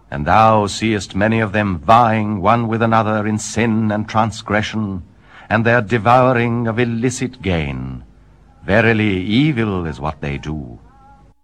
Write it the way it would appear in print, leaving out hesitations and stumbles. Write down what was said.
And thou seest many of them vying one with another in sin and transgression, and their devouring of illicit gain. Verily, evil is what they do,